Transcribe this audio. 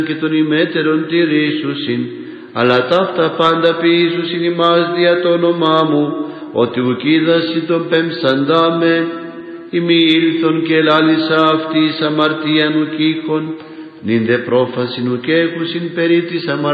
και των ημέτερων τηρήσουσιν, αλλά ταύτα πάντα ποιήσουσιν ημάς δια το όνομά μου, ότι ουκίδαση τον πέμψαντάμε, ημί ήλθον και ελάλησα αυτής αμαρτίαν ουκ είχον, νυν δε πρόφασιν ουκ έχουσιν περί της αμαρτίας.